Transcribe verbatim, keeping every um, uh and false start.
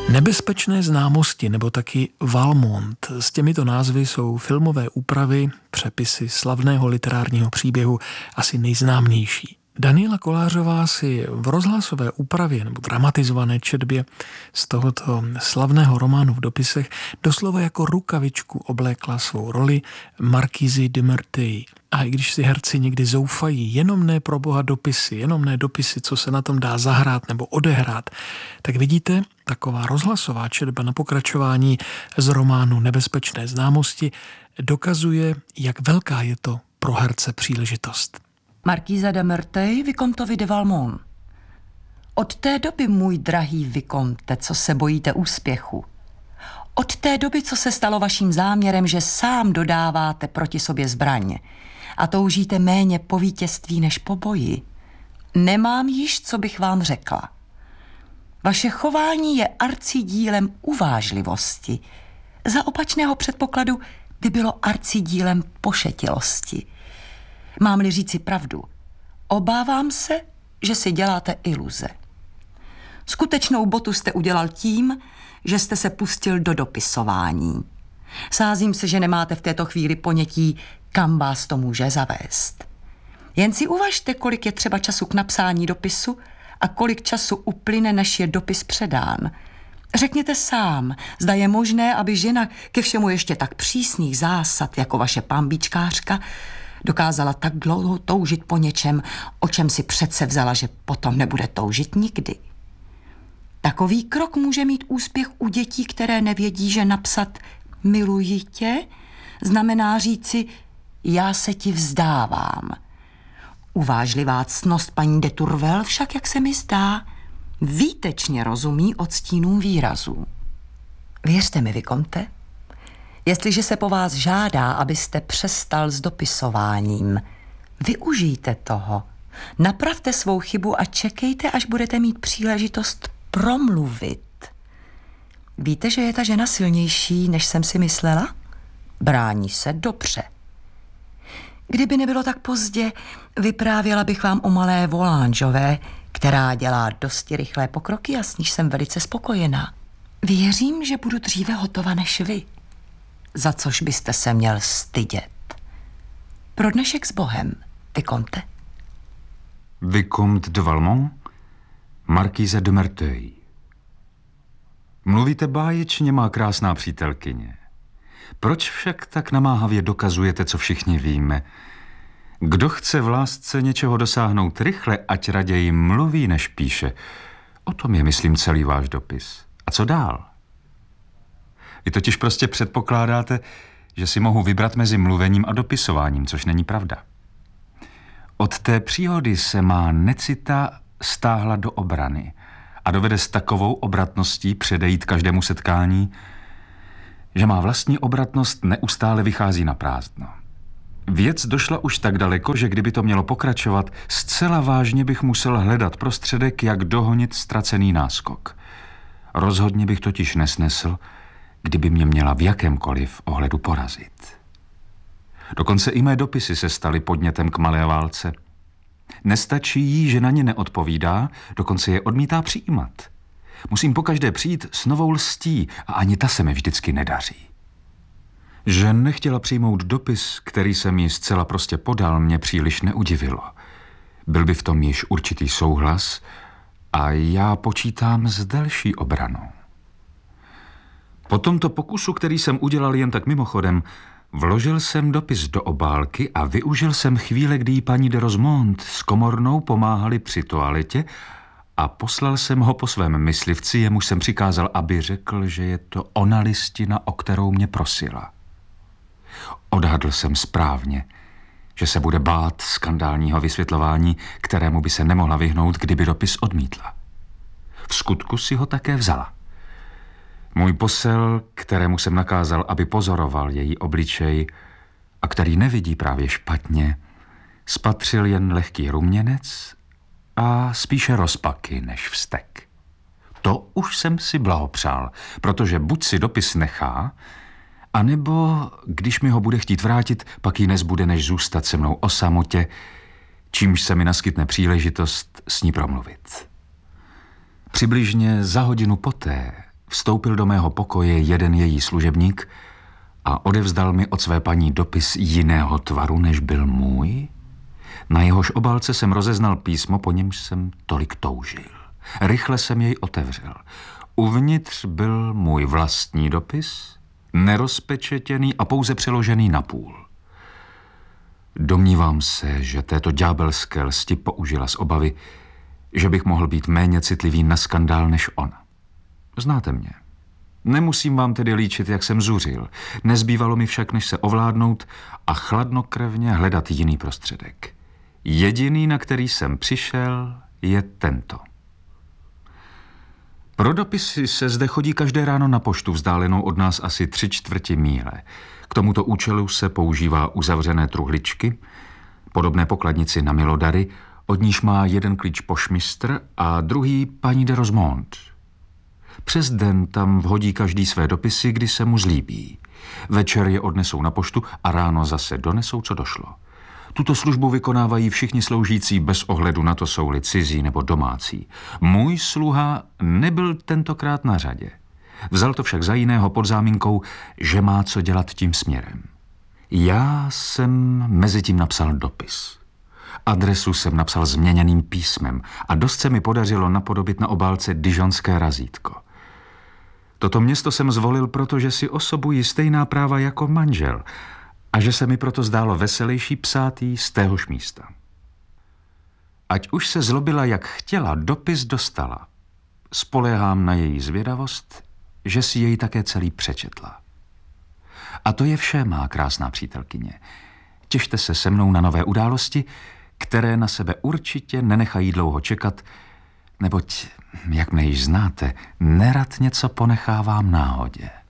Nebezpečné známosti nebo taky Valmont. S těmito názvy jsou filmové úpravy, přepisy slavného literárního příběhu asi nejznámější. Daniela Kolářová si v rozhlasové úpravě nebo dramatizované četbě z tohoto slavného románu v dopisech doslova jako rukavičku oblékla svou roli Markýzy de Merteuil. A i když si herci někdy zoufají, jenom ne pro boha dopisy, jenom ne dopisy, co se na tom dá zahrát nebo odehrát, tak vidíte, taková rozhlasová četba na pokračování z románu Nebezpečné známosti dokazuje, jak velká je to pro herce příležitost. Markýza de Merteuil, Vicomtovi de Valmont. Od té doby, můj drahý Vicomte, co se bojíte úspěchu, od té doby, co se stalo vaším záměrem, že sám dodáváte proti sobě zbraň a toužíte méně po vítězství než po boji, nemám již, co bych vám řekla. Vaše chování je arcidílem uvážlivosti. Za opačného předpokladu by bylo arcidílem pošetilosti. Mám-li říci pravdu, obávám se, že si děláte iluze. Skutečnou botu jste udělal tím, že jste se pustil do dopisování. Sázím se, že nemáte v této chvíli ponětí, kam vás to může zavést. Jen si uvažte, kolik je třeba času k napsání dopisu a kolik času uplyne, než je dopis předán. Řekněte sám, zda je možné, aby žena ke všemu ještě tak přísných zásad, jako vaše pambíčkářka, dokázala tak dlouho toužit po něčem, o čem si přece vzala, že potom nebude toužit nikdy. Takový krok může mít úspěch u dětí, které nevědí, že napsat miluji tě znamená říci já se ti vzdávám. Uvážlivá ctnost paní de Tourvel však, jak se mi zdá, výtečně rozumí odstínům výrazů. Věřte mi, Vicomte, jestliže se po vás žádá, abyste přestal s dopisováním, využijte toho, napravte svou chybu a čekejte, až budete mít příležitost promluvit. Víte, že je ta žena silnější, než jsem si myslela? Brání se dobře. Kdyby nebylo tak pozdě, vyprávěla bych vám o malé Volangeové, která dělá dosti rychlé pokroky a s níž jsem velice spokojená. Věřím, že budu dříve hotova než vy, za což byste se měl stydět. Pro dnešek s Bohem, Vicomte. Vicomte de Valmont, Markýze de Merteuil. Mluvíte báječně, má krásná přítelkyně. Proč však tak namáhavě dokazujete, co všichni víme? Kdo chce v lásce něčeho dosáhnout rychle, ať raději mluví, než píše. O tom je, myslím, celý váš dopis. A co dál? Vy totiž prostě předpokládáte, že si mohu vybrat mezi mluvením a dopisováním, což není pravda. Od té příhody se má necita stáhla do obrany a dovede s takovou obratností předejít každému setkání, že má vlastní obratnost neustále vychází na prázdno. Věc došla už tak daleko, že kdyby to mělo pokračovat, zcela vážně bych musel hledat prostředek, jak dohonit ztracený náskok. Rozhodně bych totiž nesnesl, kdyby mě měla v jakémkoliv ohledu porazit. Dokonce i mé dopisy se staly podnětem k malé válce. Nestačí jí, že na ně neodpovídá, dokonce je odmítá přijímat. Musím pokaždé přijít s novou lstí a ani ta se mi vždycky nedaří. Že nechtěla přijmout dopis, který jsem jí zcela prostě podal, mě příliš neudivilo. Byl by v tom již určitý souhlas a já počítám s delší obranou. Po tomto pokusu, který jsem udělal jen tak mimochodem, vložil jsem dopis do obálky a využil jsem chvíle, kdy jí paní de Rosemont s komornou pomáhali při toaletě a poslal jsem ho po svém myslivci, jemuž jsem přikázal, aby řekl, že je to ona listina, o kterou mě prosila. Odhadl jsem správně, že se bude bát skandálního vysvětlování, kterému by se nemohla vyhnout, kdyby dopis odmítla. V skutku si ho také vzala. Můj posel, kterému jsem nakázal, aby pozoroval její obličej a který nevidí právě špatně, spatřil jen lehký ruměnec a spíše rozpaky než vztek. To už jsem si blahopřál, protože buď si dopis nechá, anebo, když mi ho bude chtít vrátit, pak jí nezbude, než zůstat se mnou o samotě, čímž se mi naskytne příležitost s ní promluvit. Přibližně za hodinu poté vstoupil do mého pokoje jeden její služebník a odevzdal mi od své paní dopis jiného tvaru, než byl můj. Na jehož obálce jsem rozeznal písmo, po němž jsem tolik toužil. Rychle jsem jej otevřel. Uvnitř byl můj vlastní dopis, nerozpečetěný a pouze přeložený na půl. Domnívám se, že této ďábelské lsti použila z obavy, že bych mohl být méně citlivý na skandál než ona. Znáte mě. Nemusím vám tedy líčit, jak jsem zuřil. Nezbývalo mi však, než se ovládnout a chladnokrevně hledat jiný prostředek. Jediný, na který jsem přišel, je tento. Pro dopisy se zde chodí každé ráno na poštu vzdálenou od nás asi tři čtvrti míle. K tomuto účelu se používá uzavřené truhličky, podobné pokladnici na milodary, od níž má jeden klíč pošmistr a druhý paní de Rosemont. Přes den tam vhodí každý své dopisy, kdy se mu zlíbí. Večer je odnesou na poštu a ráno zase donesou, co došlo. Tuto službu vykonávají všichni sloužící bez ohledu na to, jsou-li cizí nebo domácí. Můj sluha nebyl tentokrát na řadě. Vzal to však za jiného pod záminkou, že má co dělat tím směrem. Já jsem mezi tím napsal dopis. Adresu jsem napsal změněným písmem a dost se mi podařilo napodobit na obálce dižonské razítko. Toto město jsem zvolil, protože si osobuji stejná práva jako manžel a že se mi proto zdálo veselější psát jí z téhož místa. Ať už se zlobila, jak chtěla, dopis dostala. Spoléhám na její zvědavost, že si jej také celý přečetla. A to je vše, má krásná přítelkyně. Těšte se se mnou na nové události, které na sebe určitě nenechají dlouho čekat, neboť, jak mne již znáte, nerad něco ponechávám náhodě.